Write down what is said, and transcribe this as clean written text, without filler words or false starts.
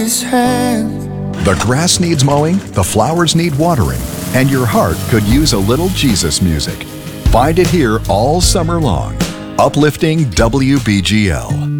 his hand. The grass needs mowing, the flowers need watering, and your heart could use a little Jesus music. Find it here all summer long. Uplifting WBGL.